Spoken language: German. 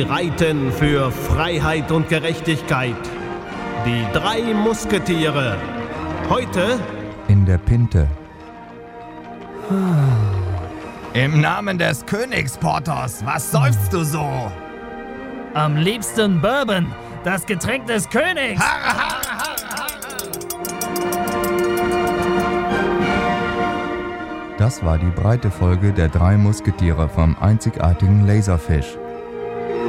reiten für Freiheit und Gerechtigkeit. Die 3 Musketiere. Heute in der Pinte. Im Namen des Königs, Porthos, was seufzt du so? Am liebsten Bourbon, das Getränk des Königs. Harre, harre, harre, harre. Das war die breite Folge der 3 Musketiere vom einzigartigen Laserfish.